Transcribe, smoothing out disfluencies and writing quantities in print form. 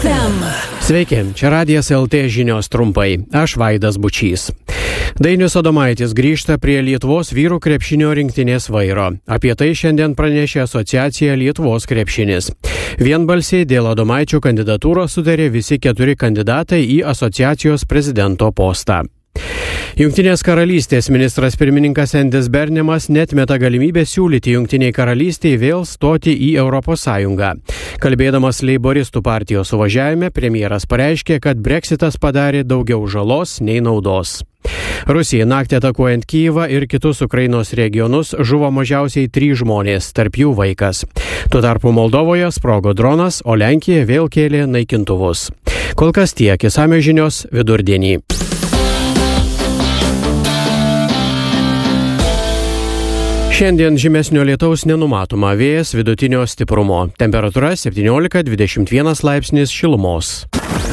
FM. Sveiki, čia Radijas LT žinios trumpai. Aš Vaidas Bučys. Dainius Adomaitis grįžta prie Lietuvos vyrų krepšinio rinktinės vairo. Apie tai šiandien pranešė asociacija Lietuvos krepšinis. Vienbalsiai dėl Adomaičio kandidatūros sutarė visi 4 kandidatai į asociacijos prezidento postą. Jungtinės karalystės ministras pirmininkas Endis Bernimas netmeta galimybę siūlyti Jungtiniai karalystiai vėl stoti į Europos Sąjungą. Kalbėdamas Leiboristų partijos suvažiavime, premjeras pareiškė, kad Brexitas padarė daugiau žalos nei naudos. Rusijai naktį atakuojant Kyjivą ir kitus Ukrainos regionus žuvo mažiausiai 3 žmonės, tarp jų vaikas. Tuo tarpu Moldovoje sprogo dronas, o Lenkija vėl kėlė naikintuvus. Kol kas tiek, išsamios žinios vidurdienį. Šiandien žymesnio lietaus nenumatoma, vėjas vidutinio stiprumo. Temperatūra 17-21 laipsnis šilumos.